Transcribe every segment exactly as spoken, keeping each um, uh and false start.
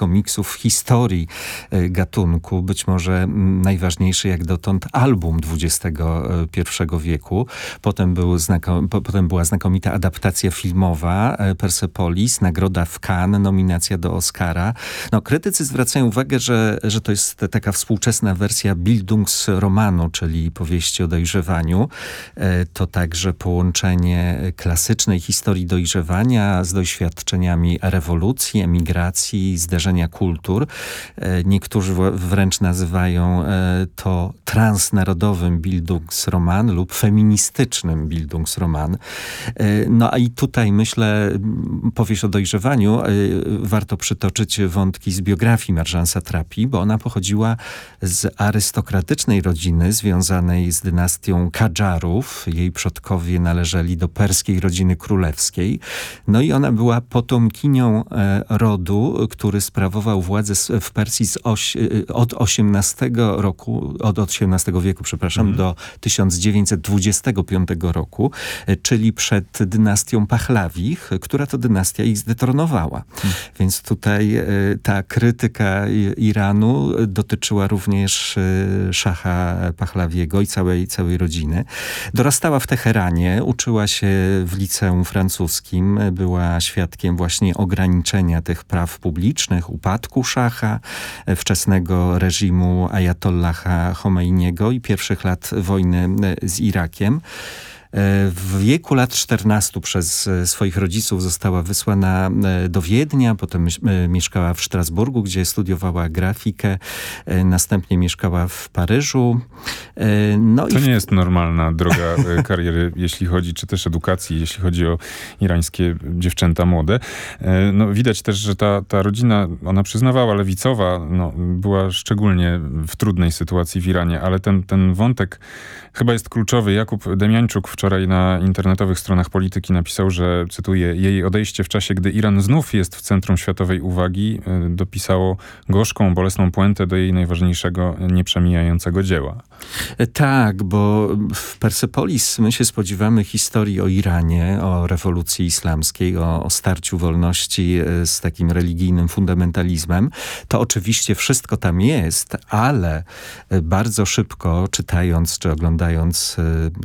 komiksów w historii gatunku. Być może najważniejszy jak dotąd album dwudziestego pierwszego wieku. Potem, był znako- potem była znakomita adaptacja filmowa Persepolis, nagroda w Cannes, nominacja do Oscara. No, krytycy zwracają uwagę, że, że to jest taka współczesna wersja Bildungsromanu, czyli powieści o dojrzewaniu. To także połączenie klasycznej historii dojrzewania z doświadczeniami rewolucji, emigracji, zderzenia kultur. Niektórzy wręcz nazywają to transnarodowym Bildungsroman lub feministycznym Bildungsroman. No a i tutaj myślę, powieść o dojrzewaniu, warto przytoczyć wątki z biografii Marjane Satrapi, bo ona pochodziła z arystokratycznej rodziny związanej z dynastią Kadżarów. Jej przodkowie należeli do perskiej rodziny królewskiej. No i ona była potomkinią rodu, który sprawował władzę w Persji z oś, od osiemnastego roku, od osiemnastego wieku, przepraszam, mm. do tysiąc dziewięćset dwudziestego piątego roku, czyli przed dynastią Pachlawich, która to dynastia ich zdetronowała. Mm. Więc tutaj ta krytyka Iranu dotyczyła również szacha Pachlawiego i całej, całej rodziny. Dorastała w Teheranie, uczyła się w liceum francuskim, była świadkiem właśnie ograniczenia tych praw publicznych, upadku szacha, wczesnego reżimu ajatollaha Chomeiniego i pierwszych lat wojny z Irakiem. W wieku lat czternastu przez swoich rodziców została wysłana do Wiednia, potem mieszkała w Strasburgu, gdzie studiowała grafikę, następnie mieszkała w Paryżu. No to i w... nie jest normalna droga kariery, jeśli chodzi, czy też edukacji, jeśli chodzi o irańskie dziewczęta młode. No, widać też, że ta, ta rodzina, ona przyznawała, lewicowa, no, była szczególnie w trudnej sytuacji w Iranie, ale ten, ten wątek chyba jest kluczowy. Jakub Demiańczuk wczoraj na internetowych stronach Polityki napisał, że, cytuję, jej odejście w czasie, gdy Iran znów jest w centrum światowej uwagi, dopisało gorzką, bolesną puentę do jej najważniejszego, nieprzemijającego dzieła. Tak, bo w Persepolis my się spodziewamy historii o Iranie, o rewolucji islamskiej, o, o starciu wolności z takim religijnym fundamentalizmem. To oczywiście wszystko tam jest, ale bardzo szybko, czytając czy oglądając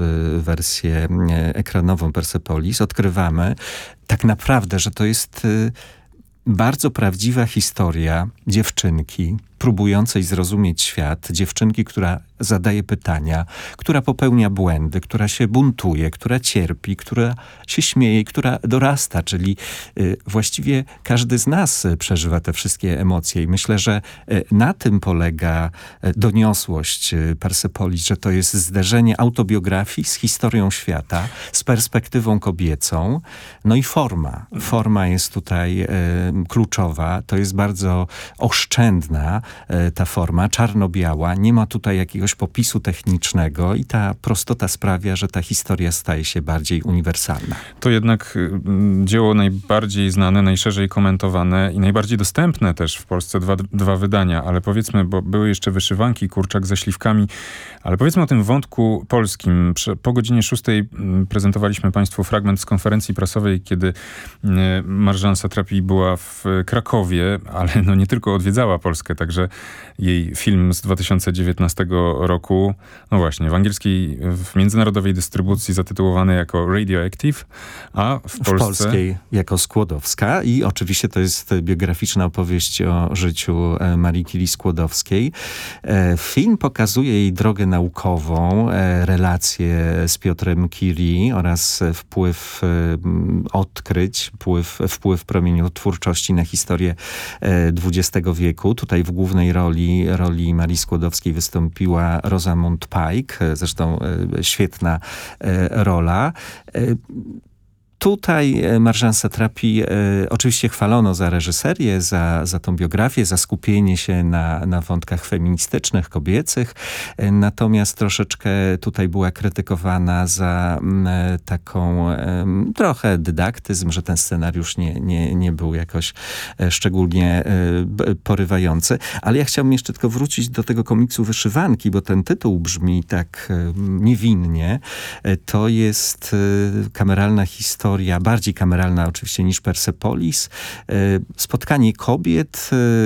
wersję ekranową Persepolis, odkrywamy tak naprawdę, że to jest bardzo prawdziwa historia dziewczynki próbującej zrozumieć świat, dziewczynki, która zadaje pytania, która popełnia błędy, która się buntuje, która cierpi, która się śmieje, która dorasta, czyli y, właściwie każdy z nas przeżywa te wszystkie emocje i myślę, że y, na tym polega y, doniosłość y, Persepolis, że to jest zderzenie autobiografii z historią świata, z perspektywą kobiecą, no i forma. Forma jest tutaj y, kluczowa, to jest bardzo oszczędna ta forma, czarno-biała, nie ma tutaj jakiegoś popisu technicznego i ta prostota sprawia, że ta historia staje się bardziej uniwersalna. To jednak dzieło najbardziej znane, najszerzej komentowane i najbardziej dostępne też w Polsce, dwa, dwa wydania, ale powiedzmy, bo były jeszcze Wyszywanki, Kurczak ze śliwkami, ale powiedzmy o tym wątku polskim. Po godzinie szóstej prezentowaliśmy Państwu fragment z konferencji prasowej, kiedy Marjane Satrapi była w Krakowie, ale no nie tylko odwiedzała Polskę, także jej film z dwa tysiące dziewiętnastego roku, no właśnie, w angielskiej, w międzynarodowej dystrybucji zatytułowany jako Radioactive, a w Polsce... W polskiej jako Skłodowska i oczywiście to jest biograficzna opowieść o życiu Marii Curie Skłodowskiej. Film pokazuje jej drogę naukową, relacje z Piotrem Curie oraz wpływ odkryć, wpływ, wpływ promieniotwórczości na historię dwudziestego wieku. Tutaj w głównej roli, roli Marii Skłodowskiej wystąpiła Rosamund Pike, zresztą świetna rola. Tutaj Marjane Satrapi e, oczywiście chwalono za reżyserię, za, za tą biografię, za skupienie się na, na wątkach feministycznych, kobiecych. E, natomiast troszeczkę tutaj była krytykowana za m, taką e, trochę dydaktyzm, że ten scenariusz nie, nie, nie był jakoś e, szczególnie e, porywający. Ale ja chciałbym jeszcze tylko wrócić do tego komiksu Wyszywanki, bo ten tytuł brzmi tak e, niewinnie. E, to jest e, kameralna historia, bardziej kameralna oczywiście niż Persepolis. Spotkanie kobiet,